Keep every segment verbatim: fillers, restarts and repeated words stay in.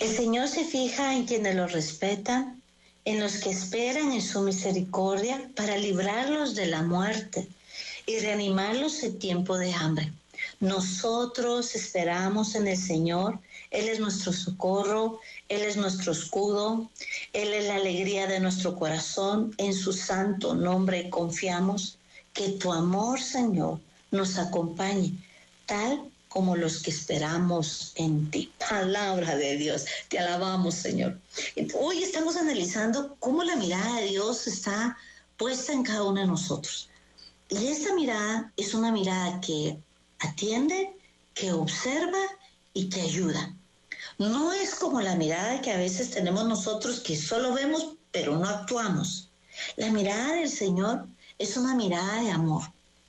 El Señor se fija en quienes lo respetan, en los que esperan en su misericordia para librarlos de la muerte y reanimarlos en tiempo de hambre. Nosotros esperamos en el Señor. Él es nuestro socorro, Él es nuestro escudo, Él es la alegría de nuestro corazón. En su santo nombre confiamos. Que tu amor, Señor, nos acompañe, tal como los que esperamos en ti. Palabra de Dios, te alabamos, Señor. Hoy estamos analizando cómo la mirada de Dios está puesta en cada uno de nosotros. Y esta mirada es una mirada que atiende, que observa y que ayuda. No es como la mirada que a veces tenemos nosotros, que solo vemos pero no actuamos. La mirada del Señor es una mirada de amor,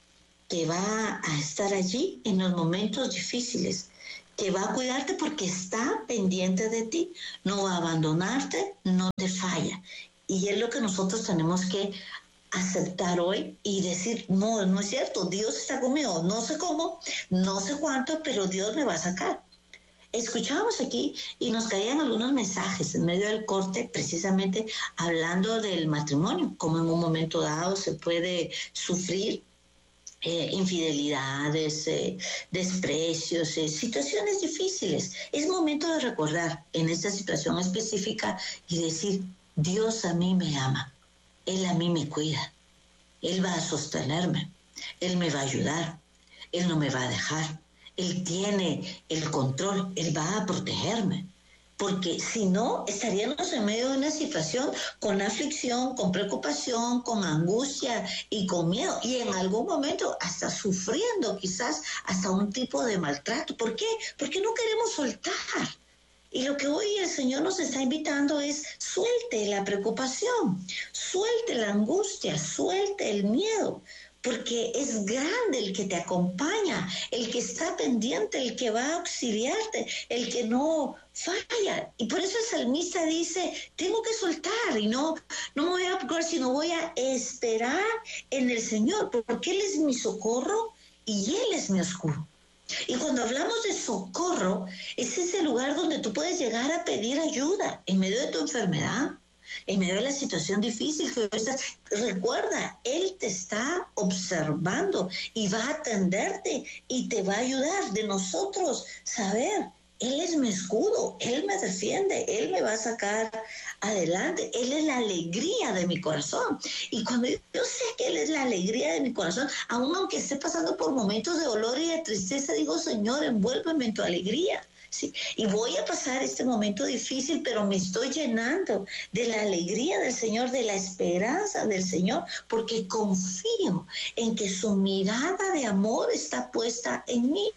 que va a estar allí en los momentos difíciles, que va a cuidarte porque está pendiente de ti, no va a abandonarte, no te falla. Y es lo que nosotros tenemos que aceptar hoy y decir, no, no es cierto, Dios está conmigo, no sé cómo, no sé cuánto, pero Dios me va a sacar. Escuchábamos aquí y nos caían algunos mensajes en medio del corte, precisamente hablando del matrimonio, como en un momento dado se puede sufrir eh, infidelidades, eh, desprecios, eh, situaciones difíciles. Es momento de recordar en esta situación específica y decir, Dios a mí me ama, Él a mí me cuida, Él va a sostenerme, Él me va a ayudar, Él no me va a dejar. Él tiene el control, Él va a protegerme, porque si no, estaríamos en medio de una situación con aflicción, con preocupación, con angustia y con miedo, y en algún momento hasta sufriendo quizás hasta un tipo de maltrato. ¿Por qué? Porque no queremos soltar. Y lo que hoy el Señor nos está invitando es suelte la preocupación, suelte la angustia, suelte el miedo, porque es grande el que te acompaña, el que está pendiente, el que va a auxiliarte, el que no falla. Y por eso el salmista dice, tengo que soltar y no, no me voy a preocupar, sino voy a esperar en el Señor, porque Él es mi socorro y Él es mi escudo. Y cuando hablamos de socorro, es ese lugar donde tú puedes llegar a pedir ayuda en medio de tu enfermedad, en medio de la situación difícil que estás. Recuerda, Él te está observando y va a atenderte y te va a ayudar. De nosotros saber, Él es mi escudo, Él me defiende, Él me va a sacar adelante, Él es la alegría de mi corazón. Y cuando yo sé que Él es la alegría de mi corazón, aun aunque esté pasando por momentos de dolor y de tristeza, digo, Señor, envuélveme en tu alegría. Sí, y voy a pasar este momento difícil, pero me estoy llenando de la alegría del Señor, de la esperanza del Señor, porque confío en que su mirada de amor está puesta en mí.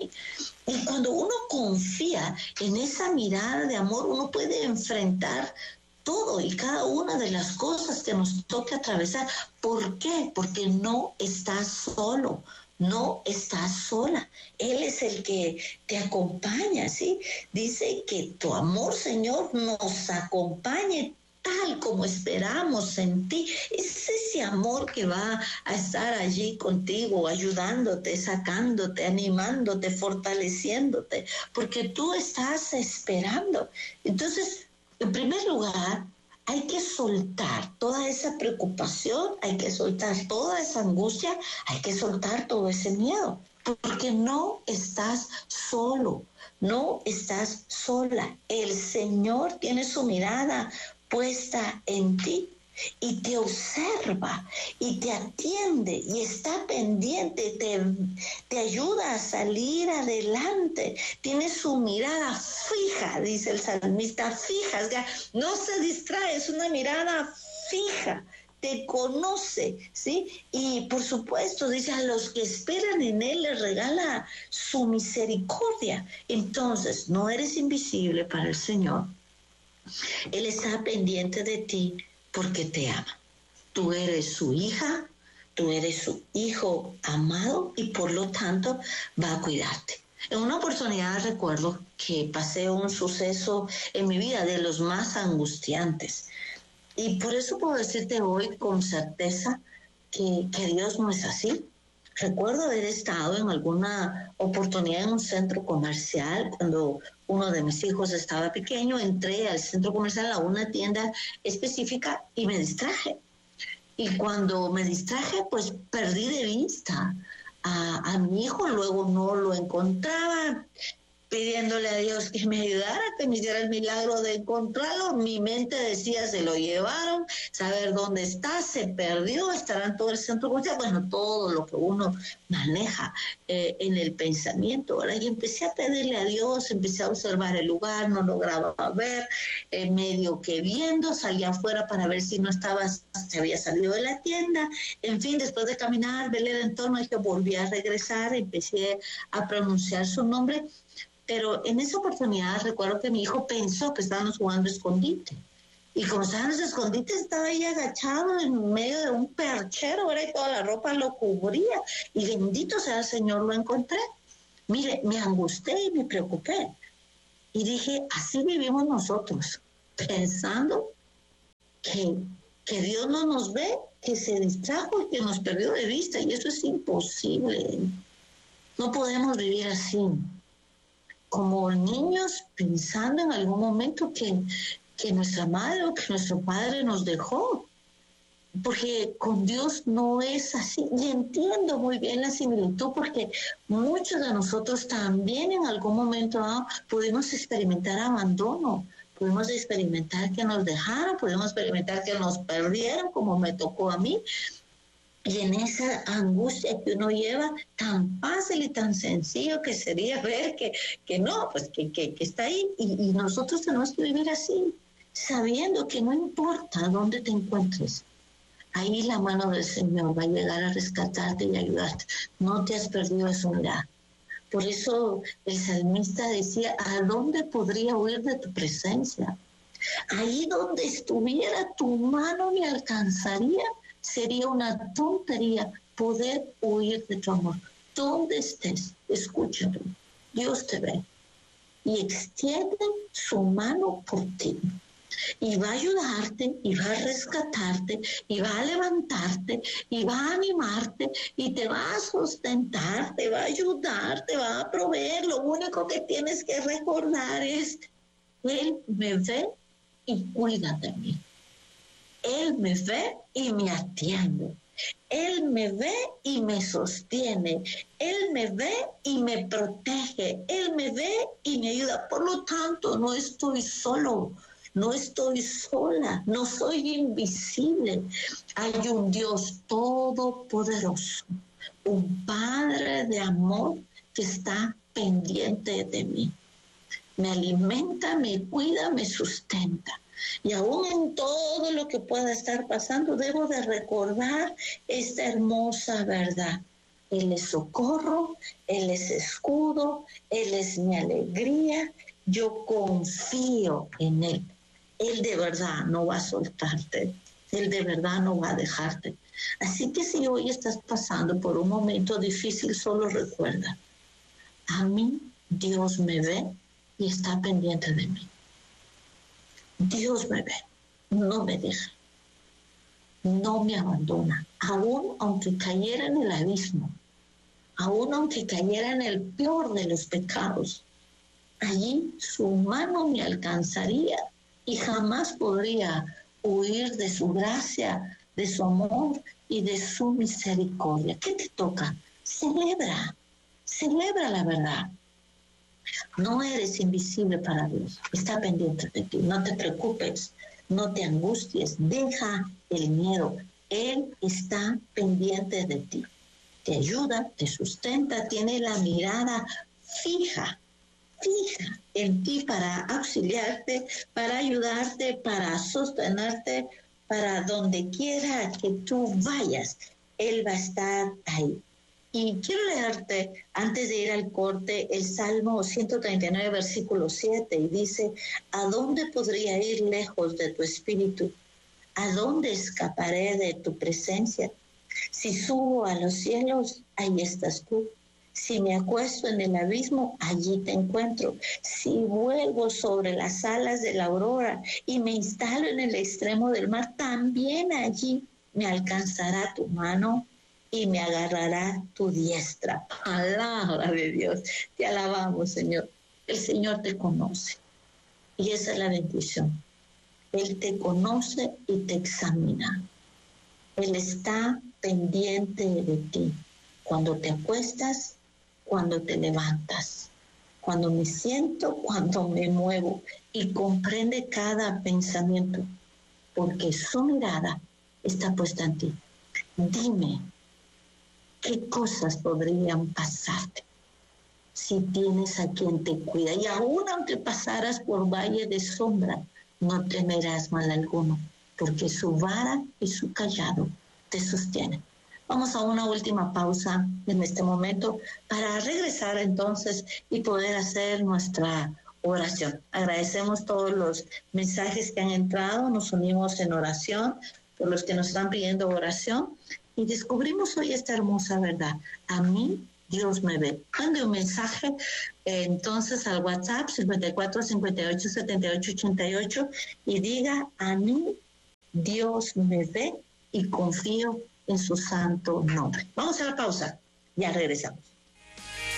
Y cuando uno confía en esa mirada de amor, uno puede enfrentar todo y cada una de las cosas que nos toque atravesar. ¿Por qué? Porque no estás solo. No estás sola, Él es el que te acompaña, ¿sí? Dice que tu amor, Señor, nos acompañe tal como esperamos en ti. Es ese amor que va a estar allí contigo, ayudándote, sacándote, animándote, fortaleciéndote, porque tú estás esperando. Entonces, en primer lugar, hay que soltar toda esa preocupación, hay que soltar toda esa angustia, hay que soltar todo ese miedo, porque no estás solo, no estás sola. El Señor tiene su mirada puesta en ti y te observa y te atiende y está pendiente, te, te ayuda a salir adelante, tiene su mirada fija, dice el salmista, fija, no se distrae, es una mirada fija, te conoce, ¿sí? Y por supuesto, dice, a los que esperan en Él les regala su misericordia. Entonces, no eres invisible para el Señor, Él está pendiente de ti, porque te ama. Tú eres su hija, tú eres su hijo amado y por lo tanto va a cuidarte. En una oportunidad recuerdo que pasé un suceso en mi vida de los más angustiantes y por eso puedo decirte hoy con certeza que, que Dios no es así. Recuerdo haber estado en alguna oportunidad en un centro comercial cuando uno de mis hijos estaba pequeño. Entré al centro comercial a una tienda específica y me distraje. Y cuando me distraje, pues perdí de vista a, a mi hijo. Luego no lo encontraba, pidiéndole a Dios que me ayudara, que me hiciera el milagro de encontrarlo. Mi mente decía, se lo llevaron, saber dónde está, se perdió, estará en todo el centro comercial. Bueno, todo lo que uno maneja eh, en el pensamiento, ¿verdad? Y empecé a pedirle a Dios, empecé a observar el lugar, no lograba ver, eh, medio que viendo, salía afuera para ver si no estaba, se había salido de la tienda. En fin, después de caminar, ver el entorno, dije, volví a regresar, empecé a pronunciar su nombre. Pero en esa oportunidad recuerdo que mi hijo pensó que estábamos jugando escondite. Y como estábamos escondite, estaba ahí agachado en medio de un perchero, ¿verdad? Y toda la ropa lo cubría. Y bendito sea el Señor, lo encontré. Mire, me angustié y me preocupé. Y dije, así vivimos nosotros, pensando que, que Dios no nos ve, que se distrajo y que nos perdió de vista. Y eso es imposible. No podemos vivir así. Como niños pensando en algún momento que, que nuestra madre o que nuestro padre nos dejó, porque con Dios no es así. Y entiendo muy bien la similitud, porque muchos de nosotros también en algún momento ¿no? pudimos experimentar abandono, pudimos experimentar que nos dejaron, pudimos experimentar que nos perdieron, como me tocó a mí. Y en esa angustia que uno lleva, tan fácil y tan sencillo que sería ver que, que no, pues que, que, que está ahí. Y, y nosotros tenemos que vivir así, sabiendo que no importa dónde te encuentres, ahí la mano del Señor va a llegar a rescatarte y ayudarte. No te has perdido de su mirada. Por eso el salmista decía, ¿a dónde podría huir de tu presencia? Ahí donde estuviera tu mano me alcanzaría. Sería una tontería poder huir de tu amor. Donde estés, escúchalo. Dios te ve y extiende su mano por ti. Y va a ayudarte, y va a rescatarte, y va a levantarte, y va a animarte, y te va a sustentar, te va a ayudar, te va a proveer. Lo único que tienes que recordar es, Él me ve y cuida de mí. Él me ve y me atiende. Él me ve y me sostiene. Él me ve y me protege. Él me ve y me ayuda. Por lo tanto, no estoy solo. No estoy sola. No soy invisible. Hay un Dios todopoderoso. Un Padre de amor que está pendiente de mí. Me alimenta, me cuida, me sustenta. Y aún en todo lo que pueda estar pasando, debo de recordar esta hermosa verdad. Él es socorro, Él es escudo, Él es mi alegría. Yo confío en Él. Él de verdad no va a soltarte. Él de verdad no va a dejarte. Así que si hoy estás pasando por un momento difícil, solo recuerda, a mí Dios me ve y está pendiente de mí. Dios me ve, no me deja, no me abandona, aún aunque cayera en el abismo, aún aunque cayera en el peor de los pecados, allí su mano me alcanzaría y jamás podría huir de su gracia, de su amor y de su misericordia. ¿Qué te toca? Celebra, celebra la verdad. No eres invisible para Dios, está pendiente de ti, no te preocupes, no te angusties, deja el miedo, Él está pendiente de ti, te ayuda, te sustenta, tiene la mirada fija, fija en ti para auxiliarte, para ayudarte, para sostenerte, para donde quiera que tú vayas, Él va a estar ahí. Y quiero leerte, antes de ir al corte, el Salmo ciento treinta y nueve, versículo siete, y dice, ¿a dónde podría ir lejos de tu espíritu? ¿A dónde escaparé de tu presencia? Si subo a los cielos, ahí estás tú. Si me acuesto en el abismo, allí te encuentro. Si vuelvo sobre las alas de la aurora y me instalo en el extremo del mar, también allí me alcanzará tu mano y me agarrará tu diestra. Palabra de Dios. Te alabamos, Señor. El Señor te conoce. Y esa es la bendición. Él te conoce y te examina. Él está pendiente de ti. Cuando te acuestas, cuando te levantas, cuando me siento, cuando me muevo. Y comprende cada pensamiento. Porque su mirada está puesta en ti. Dime, ¿qué cosas podrían pasarte si tienes a quien te cuida? Y aún aunque pasaras por valle de sombra, no temerás mal alguno, porque su vara y su callado te sostienen. Vamos a una última pausa en este momento para regresar entonces y poder hacer nuestra oración. Agradecemos todos los mensajes que han entrado, nos unimos en oración por los que nos están pidiendo oración y descubrimos hoy esta hermosa verdad. A mí Dios me ve. Mande un mensaje eh, entonces al WhatsApp cincuenta y cuatro, cincuenta y ocho, setenta y ocho, ochenta y ocho y diga: a mí Dios me ve y confío en su santo nombre. Vamos a la pausa, ya regresamos.